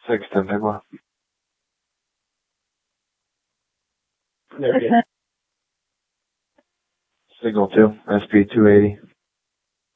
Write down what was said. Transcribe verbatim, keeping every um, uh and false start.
six to Migwa. There it is. Signal two, S P two eighty.